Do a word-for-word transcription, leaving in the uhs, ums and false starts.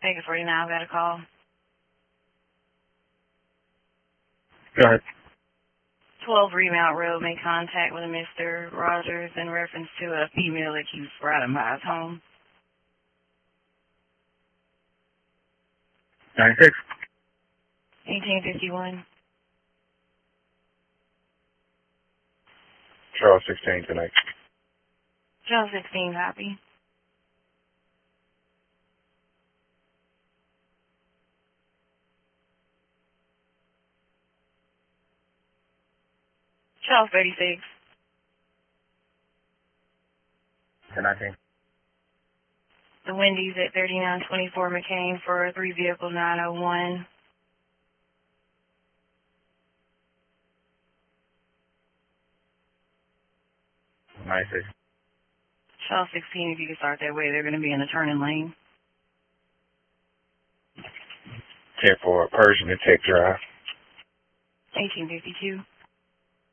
Take it forty-nine, I've got a call. Go ahead. twelve Remount Road made contact with a Mister Rogers in reference to a female that you brought him by his home. ninety-six. eighteen fifty-one. Charles sixteen tonight. Charles sixteen, copy. Charles thirty-six. ten nineteen. The Wendy's at thirty-nine twenty-four McCain for three vehicle nine oh one. ninety-six. Charles sixteen, if you can start that way, they're going to be in the turning lane. ten four Persian and Tech Drive. eighteen fifty-two.